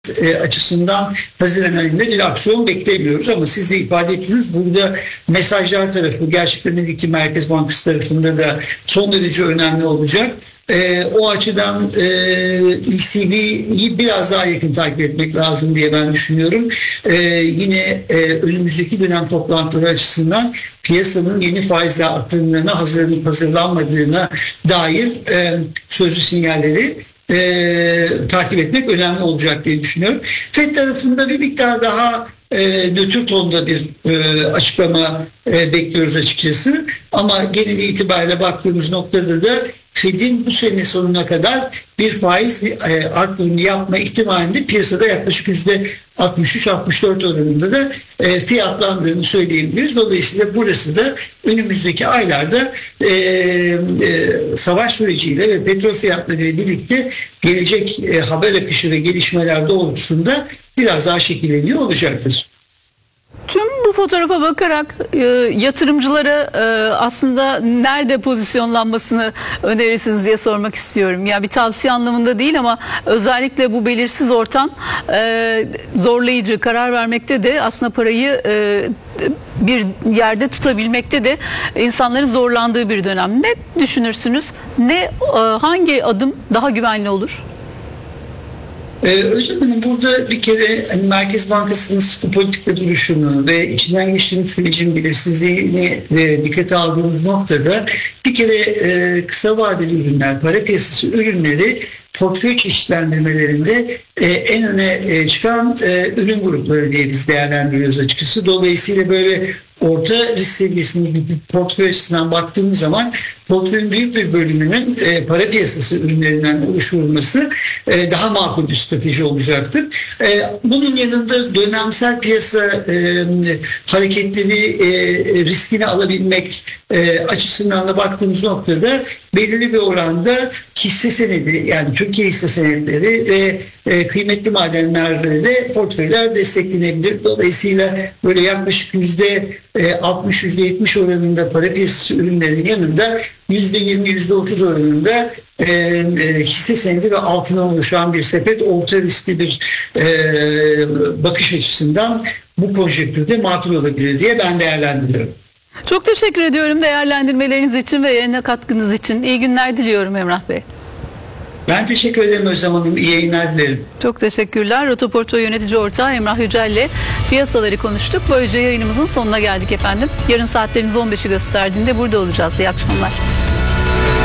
Açısından Haziran ayında bir aksiyon beklemiyoruz ama siz de ifade ettiniz, burada mesajlar tarafı gerçekten de ki Merkez Bankası tarafında da son derece önemli olacak. O açıdan ECB'yi biraz daha yakın takip etmek lazım diye ben düşünüyorum. Yine önümüzdeki dönem toplantıları açısından piyasanın yeni faizle arttırımlarına hazırlanıp hazırlanmadığına dair sözlü sinyalleri takip etmek önemli olacak diye düşünüyorum. FED tarafında bir miktar daha nötr tonda bir açıklama bekliyoruz açıkçası. Ama genel itibariyle baktığımız noktada da FED'in bu sene sonuna kadar bir faiz arttırımı yapma ihtimalinde piyasada yaklaşık %63-64 oranında da fiyatlandığını söyleyebiliriz. Dolayısıyla burası da önümüzdeki aylarda savaş süreciyle ve petrol fiyatları ile birlikte gelecek haber akışı ve gelişmeler doğrultusunda biraz daha şekilleniyor olacaktır. Tüm bu fotoğrafa bakarak yatırımcılara aslında nerede pozisyonlanmasını önerirsiniz diye sormak istiyorum. Ya bir tavsiye anlamında değil ama özellikle bu belirsiz ortam zorlayıcı, karar vermekte de aslında parayı bir yerde tutabilmekte de insanların zorlandığı bir dönem. Ne düşünürsünüz? Hangi adım daha güvenli olur? Özlem Hanım, burada bir kere Merkez Bankası'nın sıkı politika duruşunu ve içinden geçtiğimiz sürecin belirsizliğini dikkate aldığımız noktada bir kere kısa vadeli ürünler, para piyasası ürünleri portföy çeşitlendirmelerinde en öne çıkan ürün grupları diye biz değerlendiriyoruz açıkçası. Dolayısıyla böyle orta risk seviyesinde bir portföy açısından baktığımız zaman portföyün büyük bir bölümünün para piyasası ürünlerinden oluşturulması daha makul bir strateji olacaktır. Bunun yanında dönemsel piyasa hareketleri riskini alabilmek açısından da baktığımız noktada belirli bir oranda hisse senedi, yani Türkiye hisse senetleri ve kıymetli madenlerde de portföyler desteklenebilir. Dolayısıyla böyle yaklaşık %60-%70 oranında para piyasası ürünlerinin yanında %20-%30 oranında hisse senedi ve altından oluşan bir sepet orta riskli bir bakış açısından bu konjektürde makul olabilir diye ben değerlendiriyorum. Çok teşekkür ediyorum değerlendirmeleriniz için ve yayına katkınız için. İyi günler diliyorum Emrah Bey. Ben teşekkür ederim Özlem Hanım. İyi yayınlar dilerim. Çok teşekkürler. Rotoportföy yönetici ortağı Emrah Yücel'le piyasaları konuştuk. Böylece yayınımızın sonuna geldik efendim. Yarın saatlerimiz 15'i gösterdiğinde burada olacağız. İyi akşamlar.